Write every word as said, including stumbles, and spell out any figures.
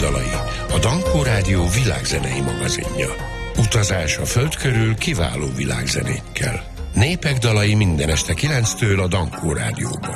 dalai, a Dankó Rádió világzenei magazinja. Utazás a föld körül kiváló világzenékkel. Népek dalai minden este kilenctől a Dankó Rádióban.